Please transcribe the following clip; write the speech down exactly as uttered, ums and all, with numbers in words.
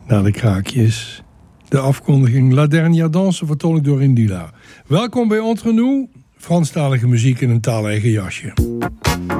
Na de kraakjes. De afkondiging La Dernière Danse vertolkt door Indila. Welkom bij Entre Nous. Franstalige muziek in een taaleigen jasje.